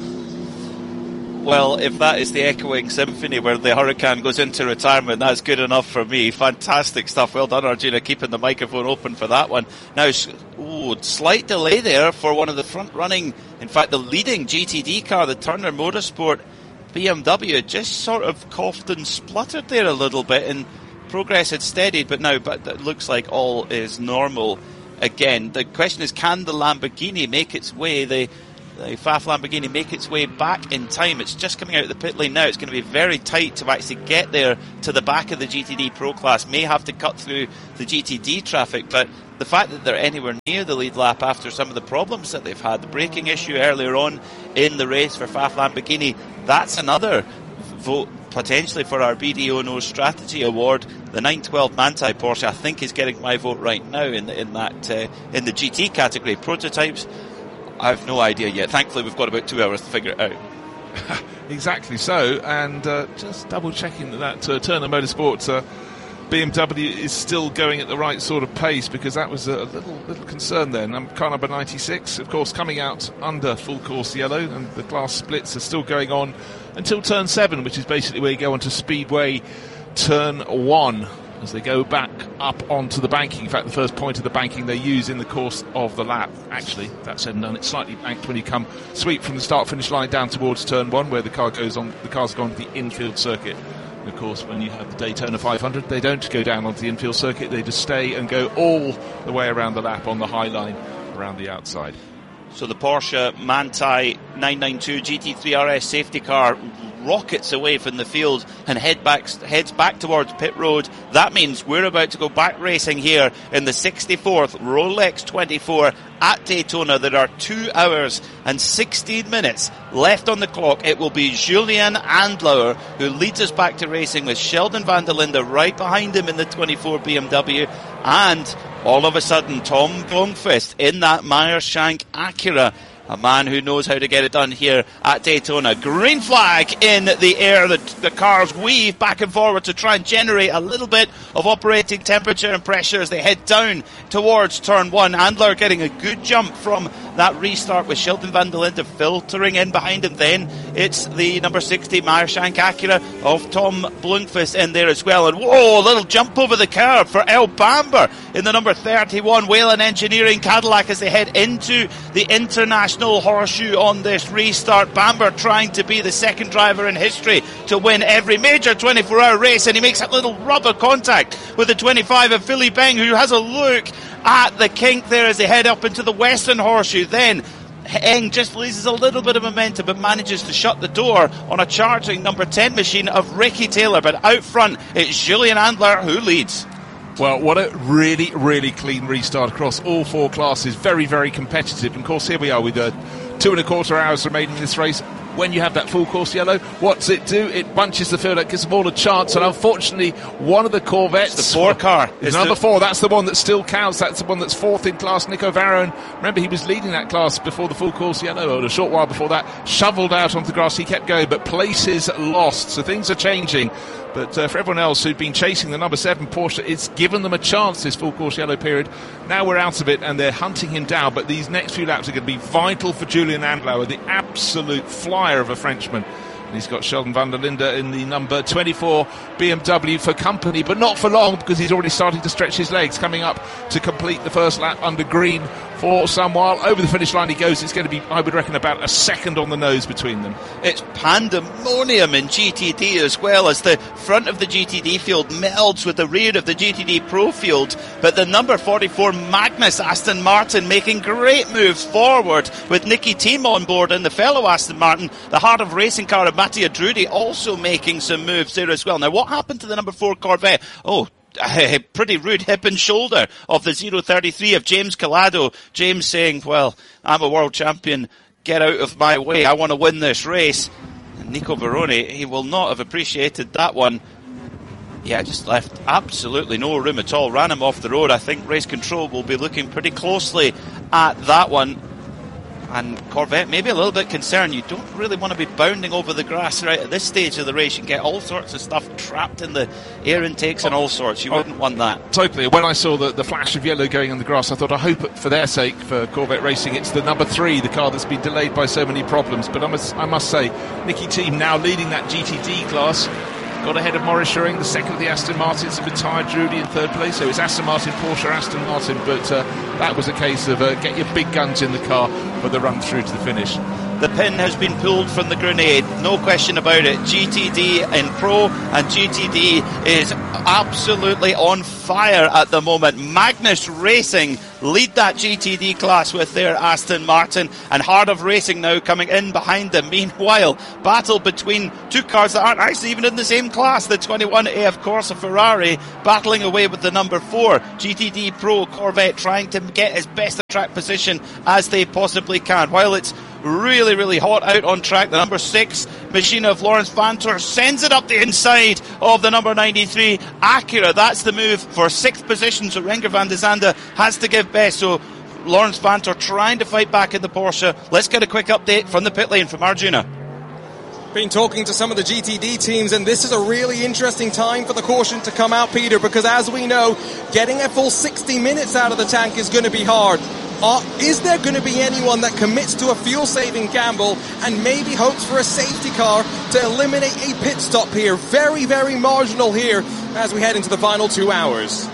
Well, if that is the echoing symphony where the Huracan goes into retirement, that's good enough for me. Fantastic stuff. Well done, Arjuna, keeping the microphone open for that one. Now, ooh, slight delay there for one of the front-running, in fact, the leading G T D car, the Turner Motorsport B M W, just sort of coughed and spluttered there a little bit, and progress had steadied, but now but it looks like all is normal again. The question is, can the Lamborghini make its way, the, the F A F Lamborghini make its way back in time? It's just coming out of the pit lane now. It's going to be very tight to actually get there to the back of the G T D Pro class. May have to cut through the G T D traffic, but the fact that they're anywhere near the lead lap after some of the problems that they've had, the braking issue earlier on in the race for F A F Lamborghini, that's another vote potentially for our B D O No Strategy Award. The nine twelve Manthey Porsche, I think, is getting my vote right now in the, in that uh, in the G T category. Prototypes, I have no idea yet. Thankfully, we've got about two hours to figure it out. Exactly so, and uh, just double checking that that uh, Turner Motorsport uh, B M W is still going at the right sort of pace, because that was a little little concern then. Um, car number ninety-six, of course, coming out under full course yellow, and the glass splits are still going on until turn seven, which is basically where you go onto Speedway turn one, as they go back up onto the banking. In fact, the first point of the banking they use in the course of the lap. Actually, that said and done, it's slightly banked when you come sweep from the start finish line down towards turn one, where the car goes on. The car's gone to the infield circuit. And of course, when you have the Daytona five hundred, they don't go down onto the infield circuit. They just stay and go all the way around the lap on the high line around the outside. So the Porsche Manthey nine ninety-two G T three R S safety car rockets away from the field and head back, heads back towards pit road. That means we're about to go back racing here in the sixty-fourth Rolex twenty-four at Daytona. There are two hours and sixteen minutes left on the clock. It will be Julian Andlauer who leads us back to racing, with Sheldon van der Linde right behind him in the twenty-four B M W, and all of a sudden Tom Blomqvist in that Meyershank Acura. A man who knows how to get it done here at Daytona. Green flag in the air. The, the cars weave back and forward to try and generate a little bit of operating temperature and pressure as they head down towards turn one. Andler getting a good jump from that restart, with Sheldon van der Linde filtering in behind him. Then it's the number sixty Meyershank Acura of Tom Blomqvist in there as well. And whoa, a little jump over the curb for El Bamber in the number thirty-one Whelen Engineering Cadillac as they head into the International Horseshoe on this restart. Bamber trying to be the second driver in history to win every major twenty-four hour race, and he makes that little rubber contact with the twenty-five of Philly Beng, who has a look at the kink there as they head up into the Western Horseshoe. Then Eng just loses a little bit of momentum but manages to shut the door on a charging number ten machine of Ricky Taylor. But out front, it's Julian Andler who leads. Well, what a really, really clean restart across all four classes. Very, very competitive. And of course, here we are with uh, two and a quarter hours remaining in this race. When you have that full course yellow, what's it do? It bunches the field up, gives them all a chance. And unfortunately, one of the Corvettes, it's the four car, is number the... four. That's the one that still counts. That's the one that's fourth in class. Nico Varone, remember, he was leading that class before the full course yellow, or a short while before that. Shoveled out onto the grass. He kept going, but places lost. So things are changing. But uh, for everyone else who'd been chasing the number seven Porsche, it's given them a chance this full course yellow period. Now we're out of it and they're hunting him down. But these next few laps are going to be vital for Julian Andlauer, the absolute flyer of a Frenchman. And he's got Sheldon van der Linde in the number twenty-four B M W for company, but not for long, because he's already starting to stretch his legs, coming up to complete the first lap under green for some while. Over the finish line he goes. It's going to be, I would reckon, about a second on the nose between them. It's pandemonium in G T D as well, as the front of the G T D field melds with the rear of the G T D Pro field. But the number forty-four Magnus Aston Martin making great moves forward, with Nicky Thiem on board and the fellow Aston Martin, the heart of racing car of Mattia Drudi, also making some moves there as well. Now, what happened to the number four Corvette? Oh, a pretty rude hip and shoulder of the zero thirty-three of James Collado. James saying, well, I'm a world champion, get out of my way, I want to win this race. And Nico Varone, he will not have appreciated that one. Yeah, just left absolutely no room at all, ran him off the road. I think Race Control will be looking pretty closely at that one. And Corvette maybe a little bit concerned. You don't really want to be bounding over the grass right at this stage of the race. You get all sorts of stuff trapped in the air intakes and all sorts. You wouldn't want that. Totally. When I saw the, the flash of yellow going on the grass, I thought, I hope for their sake, for Corvette Racing, it's the number three, the car that's been delayed by so many problems. But I must, I must say, Nicky Thiem now leading that G T D class. Got ahead of Maurice Schering, the second of the Aston Martins, with Mattia Drudi in third place. So it's Aston Martin, Porsche, Aston Martin. But uh, that was a case of uh, get your big guns in the car for the run through to the finish. the pin has been pulled from the grenade. No question about it. G T D in Pro, and G T D is absolutely on fire at the moment. Magnus Racing lead that G T D class with their Aston Martin, and Heart of Racing now coming in behind them. Meanwhile, battle between two cars that aren't actually even in the same class. The twenty-one A F Corsa Ferrari battling away with the number four G T D Pro Corvette, trying to get as best a track position as they possibly can. While it's really, really hot out on track, the number six machine of Lawrence Vantor sends it up the inside of the number ninety-three Acura. That's the move for sixth position, so Renger van de Zande has to give best. So Lawrence Vantor trying to fight back in the Porsche. Let's get a quick update from the pit lane from Arjuna. Been talking to some of the G T D teams, and this is a really interesting time for the caution to come out, Peter, because as we know, getting a full sixty minutes out of the tank is going to be hard. Uh, is there going to be anyone that commits to a fuel-saving gamble and maybe hopes for a safety car to eliminate a pit stop here? Very, very marginal here as we head into the final two hours.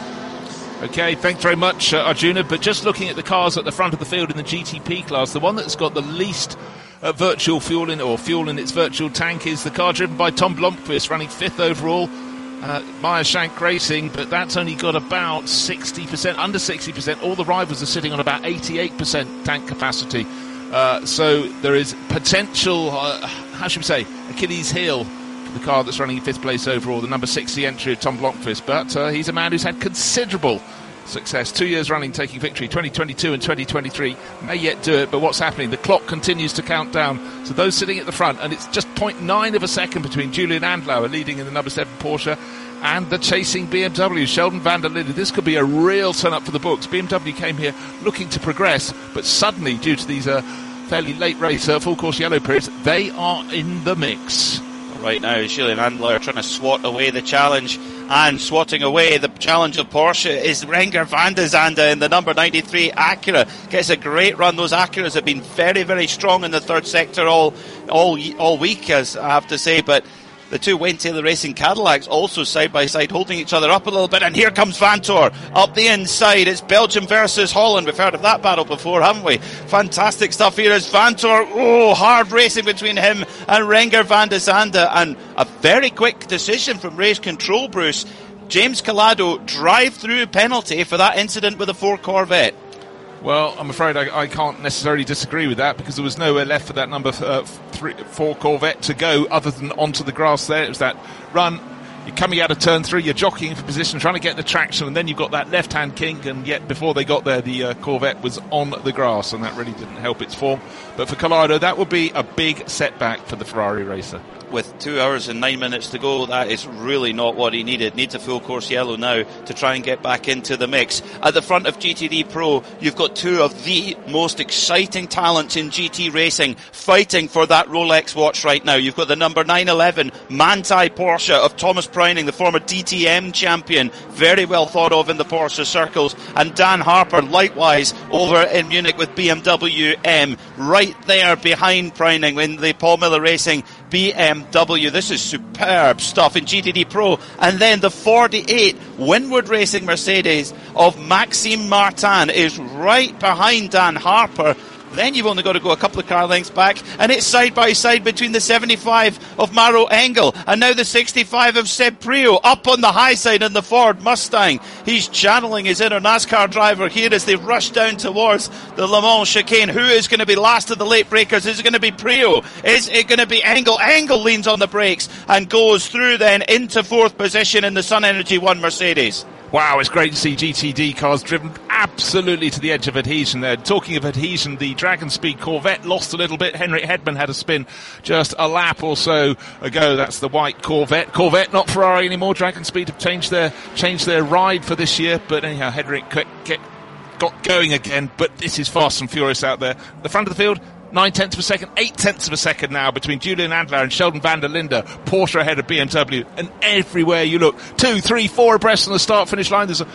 Okay, thanks very much, uh, Arjuna. But just looking at the cars at the front of the field in the G T P class, the one that's got the least uh, virtual fuel in, or fuel in its virtual tank, is the car driven by Tom Blomqvist, running fifth overall. Uh, Meyershank Racing, but that's only got about sixty percent, under sixty percent. All the rivals are sitting on about eighty-eight percent tank capacity. Uh, so there is potential, uh, how should we say, Achilles heel for the car that's running in fifth place overall, the number sixty entry of Tom Blomqvist. But uh, he's a man who's had considerable success, two years running taking victory, twenty twenty-two and twenty twenty-three, may yet do it. But what's happening? The clock continues to count down. So those sitting at the front, and it's just zero point nine of a second between Julian Andlauer leading in the number seven Porsche and the chasing B M W, Sheldon van der Linde. This could be a real turn up for the books. B M W came here looking to progress, but suddenly, due to these uh, fairly late race uh, full course yellow periods, they are in the mix. Right now, Julian Andlauer trying to swat away the challenge, and swatting away the challenge of Porsche is Renger van de Zande in the number ninety-three Acura. Gets a great run. Those Acuras have been very, very strong in the third sector all all all week, as I have to say, but the two Wayne Taylor Racing Cadillacs also side by side, holding each other up a little bit. And here comes Vantor up the inside. It's Belgium versus Holland. We've heard of that battle before, haven't we? Fantastic stuff here as Vantor. Oh, hard racing between him and Renger van de Zande. And a very quick decision from race control, Bruce. James Calado drive-through penalty for that incident with the Ford Corvette. Well, I'm afraid I, I can't necessarily disagree with that, because there was nowhere left for that number uh, three, four Corvette to go other than onto the grass there. It was that run. You're coming out of turn three, you're jockeying for position, trying to get the traction, and then you've got that left-hand kink, and yet before they got there, the uh, Corvette was on the grass, and that really didn't help its form. But for Collado, that would be a big setback for the Ferrari racer. With two hours and nine minutes to go, that is really not what he needed. Needs a full course yellow now to try and get back into the mix. At the front of G T D Pro, you've got two of the most exciting talents in G T racing fighting for that Rolex watch right now. You've got the number nine eleven Manthey Porsche of Thomas Preining, the former D T M champion, very well thought of in the Porsche circles, and Dan Harper likewise over in Munich with B M W M, right there behind Preining in the Paul Miller Racing B M W. This is superb stuff in G T D Pro. And then the forty-eight Winward Racing Mercedes of Maxime Martin is right behind Dan Harper. Then you've only got to go a couple of car lengths back, and it's side by side between the seventy-five of Maro Engel and now the sixty-five of Seb Prio up on the high side in the Ford Mustang. He's channeling his inner NASCAR driver here as they rush down towards the Le Mans chicane. Who is going to be last of the late breakers? Is it going to be Prio? Is it going to be Engel? Engel leans on the brakes and goes through then into fourth position in the Sun Energy One Mercedes. Wow, it's great to see G T D cars driven absolutely to the edge of adhesion there. Talking of adhesion, the Dragon Speed Corvette lost a little bit. Henrik Hedman had a spin just a lap or so ago. That's the white Corvette. Corvette, not Ferrari anymore. Dragon Speed have changed their changed their ride for this year. But anyhow, Henrik get, got going again. But this is fast and furious out there. The front of the field, Nine tenths of a second, eight tenths of a second now between Julian Andlauer and Sheldon van der Linde. Porsche ahead of B M W, and everywhere you look, two, three, four abreast on the start-finish line. There's a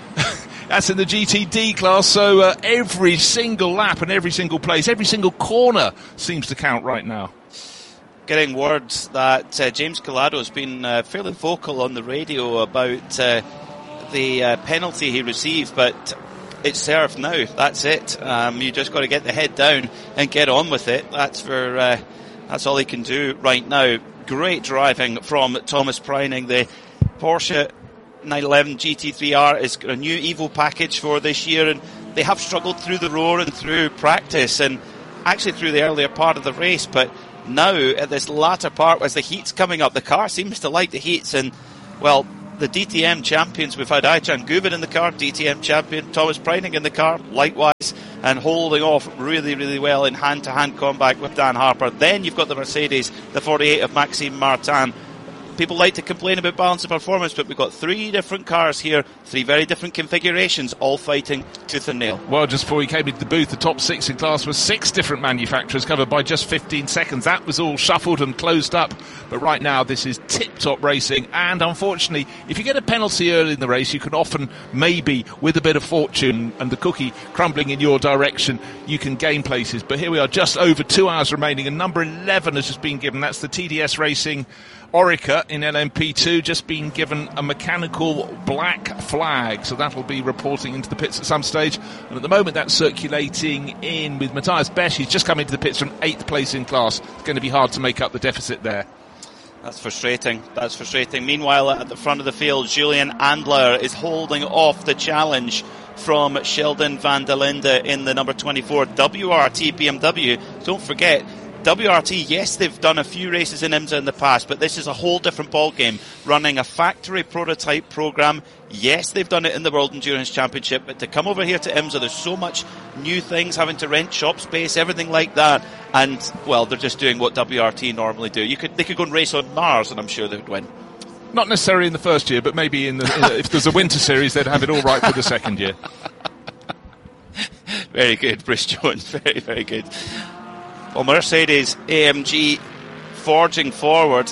that's in the G T D class, so uh, every single lap and every single place, every single corner seems to count right now. Getting words that uh, James Calado has been uh, fairly vocal on the radio about uh, the uh, penalty he received, but it's served now. That's it. Um, you just got to get the head down and get on with it. That's for uh, that's all he can do right now. Great driving from Thomas Preining. The Porsche nine eleven G T three R is a new Evo package for this year, and they have struggled through the roar and through practice and actually through the earlier part of the race, but now at this latter part as the heat's coming up, the car seems to like the heats, and well, the D T M champions, we've had Aycan Guven in the car, D T M champion, Thomas Preining in the car, likewise, and holding off really, really well in hand-to-hand combat with Dan Harper. Then you've got the Mercedes, the forty-eight of Maxime Martin. People like to complain about balance of performance, but we've got three different cars here, three very different configurations, all fighting tooth and nail. Well, just before we came into the booth, the top six in class was six different manufacturers covered by just fifteen seconds. That was all shuffled and closed up. But right now, this is tip-top racing. And unfortunately, if you get a penalty early in the race, you can often, maybe, with a bit of fortune and the cookie crumbling in your direction, you can gain places. But here we are, just over two hours remaining, and number eleven has just been given. That's the T D S Racing Orica in L M P two, just been given a mechanical black flag, so that'll be reporting into the pits at some stage. And at the moment, that's circulating in with Matthias Besch. He's just come into the pits from eighth place in class. It's going to be hard to make up the deficit there. That's frustrating. That's frustrating. Meanwhile, at the front of the field, Julian Andler is holding off the challenge from Sheldon van der Linde in the number twenty-four W R T B M W. Don't forget, W R T, yes, they've done a few races in IMSA in the past, but this is a whole different ballgame. Running a factory prototype program, yes, they've done it in the World Endurance Championship, but to come over here to IMSA, there's so much new things, having to rent shop space, everything like that, and, well, they're just doing what W R T normally do. You could They could go and race on Mars, and I'm sure they would win. Not necessarily in the first year, but maybe in the, in the if there's a winter series, they'd have it all right for the second year. Very good, Bruce Jones, very, very good. Well, Mercedes A M G forging forward,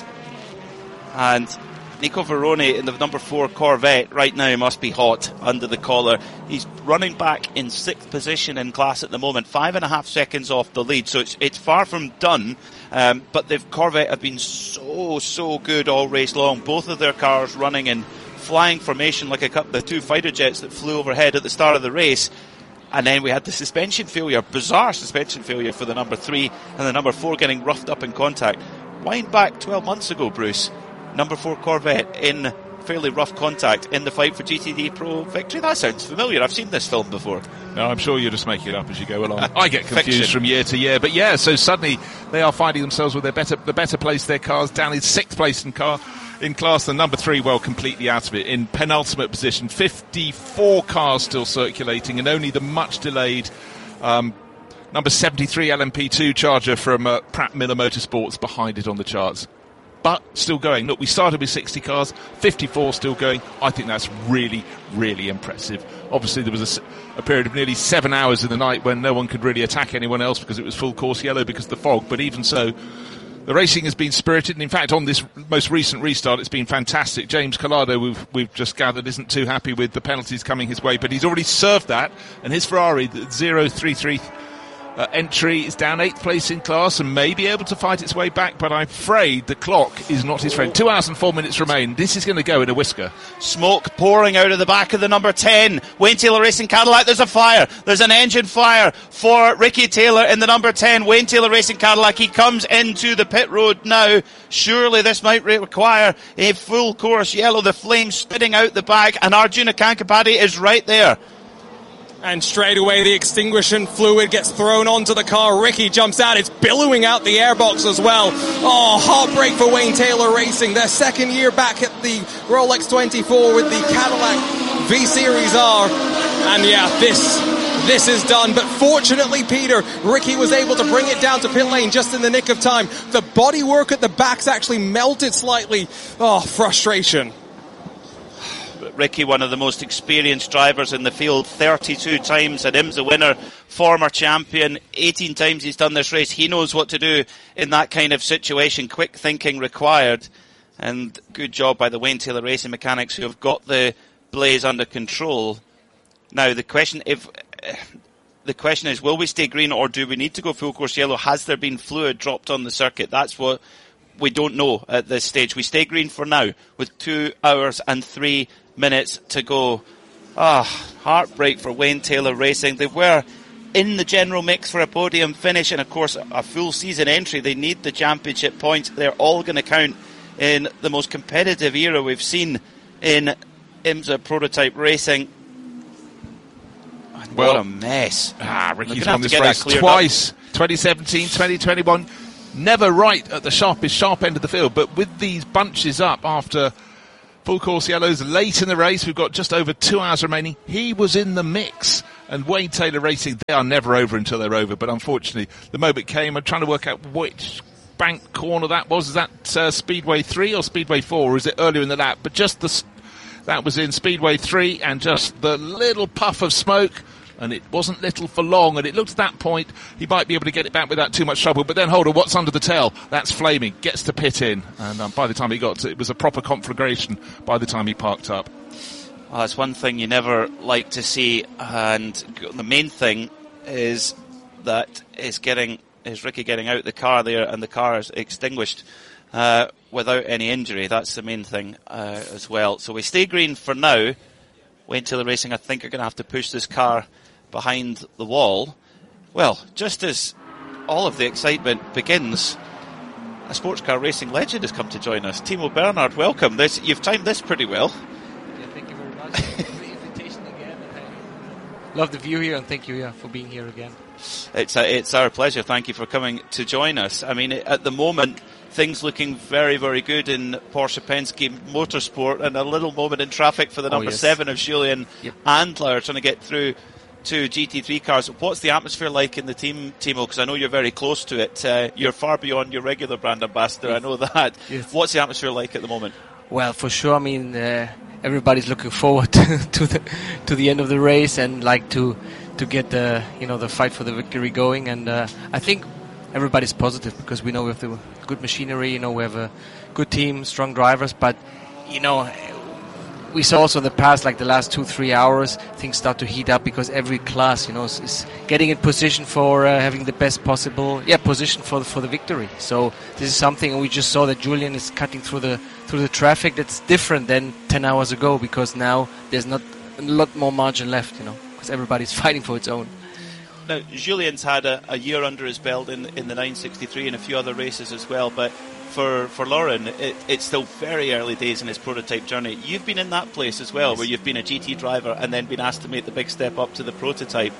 and Nico Veroni in the number four Corvette right now must be hot under the collar. He's running back in sixth position in class at the moment, five and a half seconds off the lead, so it's it's far from done. Um, but the Corvette have been so so good all race long. Both of their cars running in flying formation like a couple, the two fighter jets that flew overhead at the start of the race. And then we had the suspension failure, bizarre suspension failure for the number three, and the number four getting roughed up in contact. Wind back twelve months ago, Bruce, number four Corvette in fairly rough contact in the fight for G T D Pro victory. That sounds familiar. I've seen this film before. No, I'm sure you're just making it up as you go along. I get confused Fiction. from year to year, but yeah, so suddenly they are finding themselves with their better, the better place their cars down in sixth place in car. In class, the number three, well, completely out of it. In penultimate position, fifty-four cars still circulating, and only the much delayed um, number seventy-three L M P two Charger from uh, Pratt Miller Motorsports behind it on the charts. But still going. Look, we started with sixty cars, fifty-four still going. I think that's really, really impressive. Obviously, there was a, a period of nearly seven hours in the night when no one could really attack anyone else because it was full course yellow because of the fog. But even so, the racing has been spirited, and in fact, on this most recent restart, it's been fantastic. James Collado, we've, we've just gathered, isn't too happy with the penalties coming his way, but he's already served that, and his Ferrari, the zero three three uh, entry, is down eighth place in class and may be able to fight its way back, but I'm afraid the clock is not his friend. Two hours and four minutes remain. This is going to go in a whisker. Smoke pouring out of the back of the number ten. Wayne Taylor Racing Cadillac. There's a fire. There's an engine fire for Ricky Taylor in the number ten. Wayne Taylor Racing Cadillac. He comes into the pit road now. Surely this might require a full course yellow. The flames spitting out the back, and Arjuna Kankapati is right there. And straight away the extinguishing fluid gets thrown onto the car. Ricky jumps out. It's billowing out the airbox as well. Oh, heartbreak for Wayne Taylor Racing. Their second year back at the Rolex twenty-four with the Cadillac V Series R. And yeah, this this is done. But fortunately, Peter, Ricky was able to bring it down to pit lane just in the nick of time. The bodywork at the back's actually melted slightly. Oh, frustration. Ricky, one of the most experienced drivers in the field, thirty-two times an IMSA winner, former champion, eighteen times he's done this race. He knows what to do in that kind of situation. Quick thinking required. And good job by the Wayne Taylor Racing mechanics who have got the blaze under control. Now, the question if uh, the question is, will we stay green or do we need to go full course yellow? Has there been fluid dropped on the circuit? That's what we don't know at this stage. We stay green for now with two hours and three minutes to go. Ah, heartbreak for Wayne Taylor Racing. They were in the general mix for a podium finish and, of course, a full season entry. They need the championship points. They're all going to count in the most competitive era we've seen in IMSA prototype racing. And Well, what a mess. Ah, Ricky's They're won gonna have this to get race that cleared twice, twenty seventeen, twenty twenty-one. Never right at the sharpest sharp end of the field, but with these bunches up after full course yellows late in the race, we've got just over two hours remaining. He was in the mix. And Wayne Taylor Racing, they are never over until they're over. But unfortunately, the moment came. I'm trying to work out which bank corner that was. Is that uh, Speedway three or Speedway four? Or is it earlier in the lap? But just the, that was in Speedway three, and just the little puff of smoke. And it wasn't little for long, and it looked at that point he might be able to get it back without too much trouble. But then, hold on, what's under the tail? That's flaming. Gets to pit in, and um, by the time he got to it, was a proper conflagration by the time he parked up. Well, that's one thing you never like to see, and the main thing is that is getting is Ricky getting out the car there, and the car is extinguished uh, without any injury. That's the main thing uh, as well. So we stay green for now. Wayne Taylor Racing, I think, are going to have to push this car behind the wall. Well, just as all of the excitement begins, a sports car racing legend has come to join us. Timo Bernhard, welcome. This, you've timed this pretty well. Yeah, thank you very much for the invitation again. I love the view here, and thank you yeah, for being here again. It's a, it's our pleasure. Thank you for coming to join us. I mean, at the moment, things looking very, very good in Porsche Penske Motorsport, and a little moment in traffic for the number oh, yes. seven of Julian yep. Andler trying to get through to G T three cars. What's the atmosphere like in the team, Timo? Because I know you're very close to it. Uh, you're far beyond your regular brand ambassador. Yes. I know that. Yes. What's the atmosphere like at the moment? Well, for sure. I mean, uh, everybody's looking forward to, to the to the end of the race and like to to get the you know the fight for the victory going. And uh, I think everybody's positive because we know we have the good machinery. You know, we have a good team, strong drivers. But you know, we saw also in the past, like the last two, three hours, things start to heat up because every class, you know, is, is getting in position for uh, having the best possible, yeah, position for the, for the victory. So this is something, and we just saw that Julian is cutting through the through the traffic. That's different than ten hours ago because now there's not a lot more margin left, you know, because everybody's fighting for its own. Now, Julian's had a, a year under his belt in in the nine sixty-three and a few other races as well, but for for Lauren, it, it's still very early days in his prototype journey. You've been in that place as well, yes. where you've been a G T driver and then been asked to make the big step up to the prototype.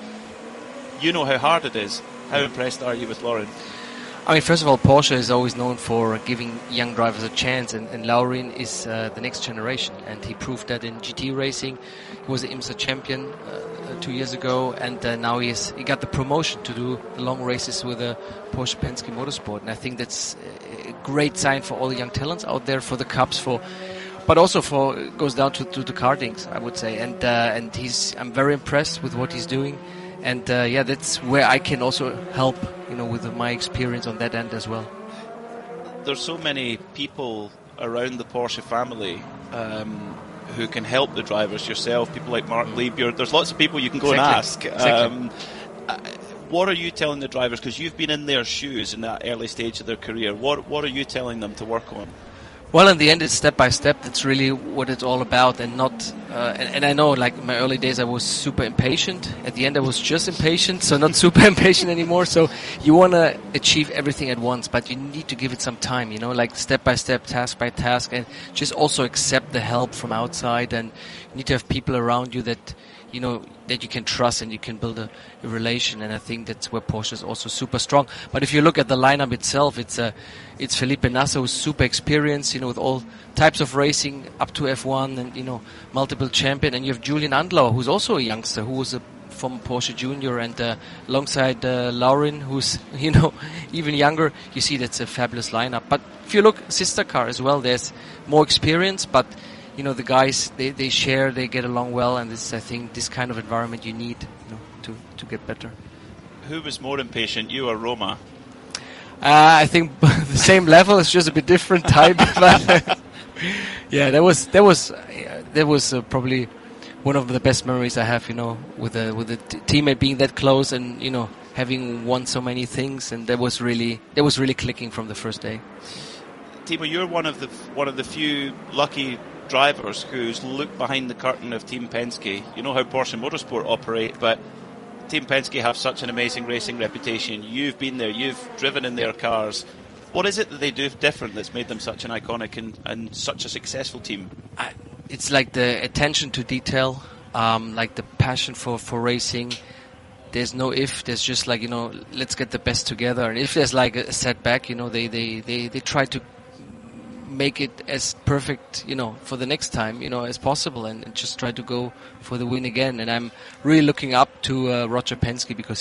You know how hard it is. How yeah. impressed are you with Lauren? I mean, first of all, Porsche is always known for giving young drivers a chance, and, and Lauren is uh, the next generation, and he proved that in G T racing. He was an IMSA champion uh, two years ago, and uh, now he, is, he got the promotion to do the long races with the Porsche Penske Motorsport, and I think that's a great sign for all the young talents out there, for the Cups, for, but also for it goes down to, to the kartings, I would say, and uh, and he's I'm very impressed with what he's doing. And uh, yeah, that's where I can also help, you know, with my experience on that end as well. There's so many people around the Porsche family um, who can help the drivers. Yourself, people like Mark Liebjörg. There's lots of people you can go exactly. and ask. Exactly. Um, uh, what are you telling the drivers? Because you've been in their shoes in that early stage of their career. What What are you telling them to work on? Well, in the end, it's step by step. That's really what it's all about, and not. Uh, and, and I know, like in my early days, I was super impatient. At the end, I was just impatient, so not super impatient anymore. So you want to achieve everything at once, but you need to give it some time. You know, like step by step, task by task, and just also accept the help from outside. And you need to have people around you that, you know, that you can trust and you can build a, a relation. And I think that's where Porsche is also super strong. But if you look at the lineup itself, it's a, it's Felipe Nasser, who's super experienced, you know, with all types of racing up to F one and, you know, multiple champion. And you have Julian Andler, who's also a youngster, who was a from Porsche Junior, and uh, alongside uh, Lauren, who's, you know, even younger. You see that's a fabulous lineup. But if you look sister car as well, there's more experience, but you know, the guys, they, they share, they get along well, and this, I think, this kind of environment you need, you know, to, to get better. Who was more impatient, you or Roma? Uh, I think the same level, it's just a bit different type. But uh, yeah, that was that was uh, that was uh, probably one of the best memories I have, you know, with a with a t- teammate being that close and, you know, having won so many things, and that was really that was really clicking from the first day. Timo, you're one of the one of the few lucky drivers who's looked behind the curtain of Team Penske. You know how Porsche Motorsport operate, but Team Penske have such an amazing racing reputation. You've been there, you've driven in their cars. What is it that they do different that's made them such an iconic and, and such a successful team? I, it's like the attention to detail, um, like the passion for, for racing. There's no if, there's just like, you know, let's get the best together. And if there's like a setback, you know, they, they, they, they try to make it as perfect, you know, for the next time, you know, as possible, and, and just try to go for the win again. And I'm really looking up to uh, Roger Penske, because